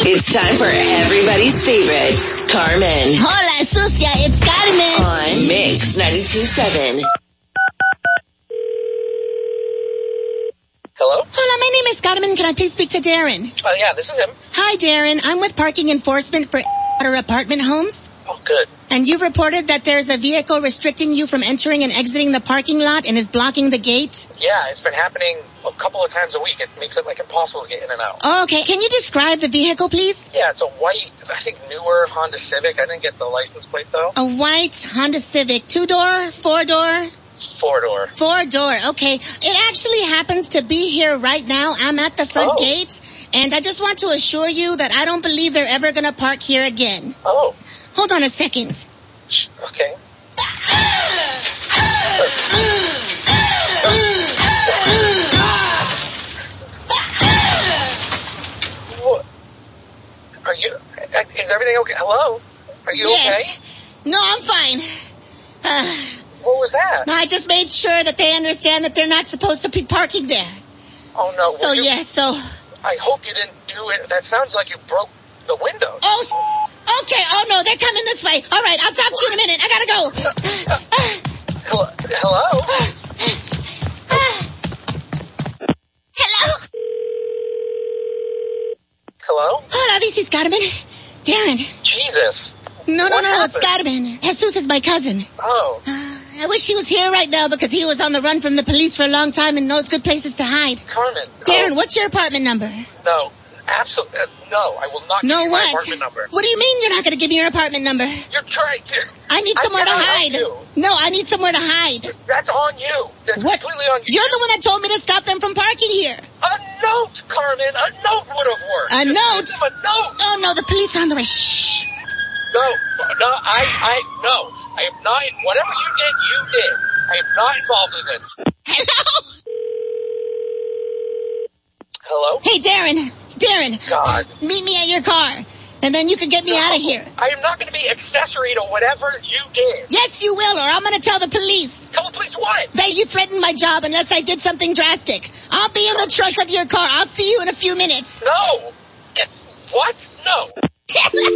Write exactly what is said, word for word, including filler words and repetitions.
It's time for everybody's favorite, Carmen. Hola, sucia, it's Carmen. On Mix ninety-two point seven. Hello? Hola, my name is Carmen. Can I please speak to Darren? Uh, yeah, this is him. Hi, Darren. I'm with parking enforcement for apartment homes. Oh, good. And you've reported that there's a vehicle restricting you from entering and exiting the parking lot and is blocking the gate? Yeah, it's been happening a couple of times a week. It makes it, like, impossible to get in and out. Oh, okay. Can you describe the vehicle, please? Yeah, it's a white, I think, newer Honda Civic. I didn't get the license plate, though. A white Honda Civic. Two-door? Four-door? Four-door. Four-door. Okay. It actually happens to be here right now. I'm at the front Oh. gate, and I just want to assure you that I don't believe they're ever going to park here again. Oh, Hold on a second. okay. What? Are you, is everything okay? Hello? Are you Yes. No, I'm fine. Uh, okay? What was that? I just made sure that they understand that they're not supposed to be parking there. Oh, no. So, were you- yes, so... I hope you didn't do it. That sounds like you broke the windows. Oh, s- okay. Oh, no, they're coming this way. All right, I'll talk to you in a minute. I gotta go. Hello? Hello? Hello? Hello? Hola, this is Carmen. Darren. Jesus. No, no, What no, it's happened? Carmen. Jesus is my cousin. Oh. Uh, I wish he was here right now because he was on the run from the police for a long time and knows good places to hide. Carmen. Darren, oh, what's your apartment number? No. Absolutely. Uh, no, I will not No, give you what? my apartment number. What do you mean you're not going to give me your apartment number? You're trying to. I need I somewhere to cannot help hide. you. No, I need somewhere to hide. That's on you. That's What? completely on you. You're the one that told me to stop them from parking here. A note, Carmen. A note would have worked. A Just note? give them A note. Oh, no, the police are on the way. Shh. No. No, I, I, no. I am not, whatever you did, you did. I am not involved in this. Hello? Hello? Hey, Darren. Darren. God. Meet me at your car, and then you can get me out of here. I am not going to be accessory to whatever you did. Yes, you will, or I'm going to tell the police Tell the police what? that you threatened my job unless I did something drastic. I'll be in the trunk of your car. I'll see you in a few minutes. No. It, what? No.